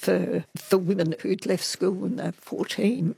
for women who'd left school when they were 14.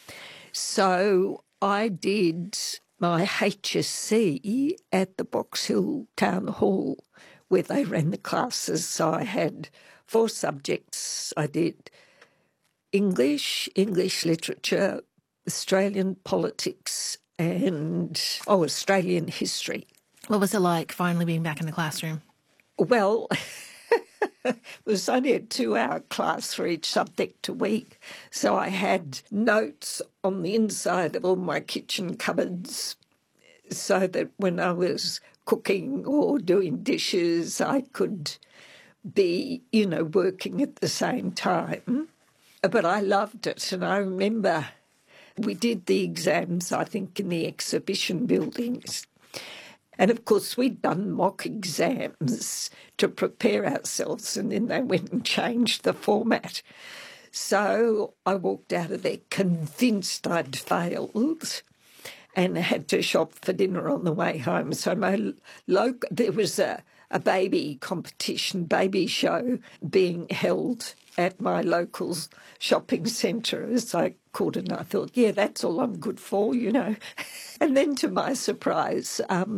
So I did my HSC at the Box Hill Town Hall where they ran the classes. So I had 4 subjects. I did English literature, Australian politics, and Australian history. What was it like finally being back in the classroom? Well, it was only a 2-hour class for each subject a week. So I had notes on the inside of all my kitchen cupboards so that when I was cooking or doing dishes, I could be, working at the same time. But I loved it. And I remember we did the exams, I think, in the exhibition buildings. And, of course, we'd done mock exams to prepare ourselves, and then they went and changed the format. So I walked out of there convinced I'd failed and had to shop for dinner on the way home. So there was a baby competition, baby show being held at my local shopping centre, as I called it, and I thought, yeah, that's all I'm good for, And then to my surprise,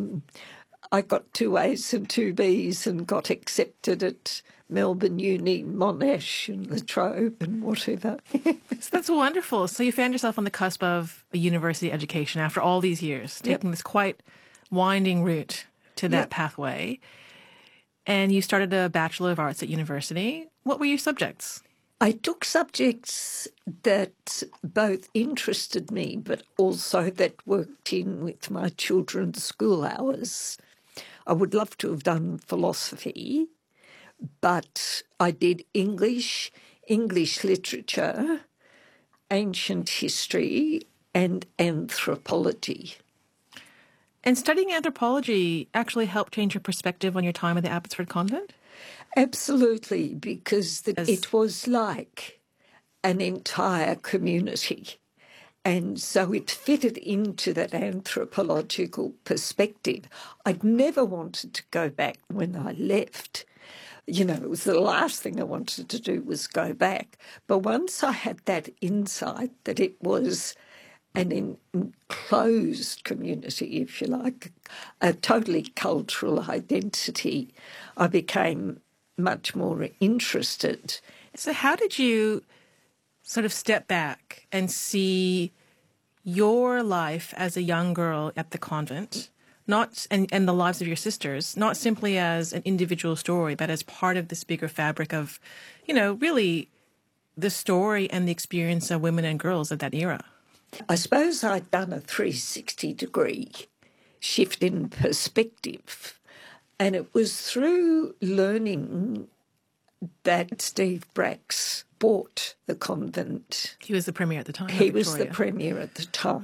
I got 2 A's and 2 B's and got accepted at Melbourne Uni, Monash and La Trobe and whatever. That's wonderful. So you found yourself on the cusp of a university education after all these years, taking this quite winding route to that pathway. And you started a Bachelor of Arts at university. What were your subjects? I took subjects that both interested me but also that worked in with my children's school hours. I would love to have done philosophy, but I did English literature, ancient history, and anthropology. And studying anthropology actually helped change your perspective on your time at the Abbotsford Convent? Absolutely, because it was like an entire community. And so it fitted into that anthropological perspective. I'd never wanted to go back when I left. It was the last thing I wanted to do was go back. But once I had that insight that it was an enclosed community, if you like, a totally cultural identity, I became much more interested. So how did you sort of step back and see your life as a young girl at the convent, and the lives of your sisters, not simply as an individual story, but as part of this bigger fabric of, really the story and the experience of women and girls of that era? I suppose I'd done a 360-degree shift in perspective, and it was through learning that Steve Bracks bought the convent. He was the premier at the time. He was the premier at the time.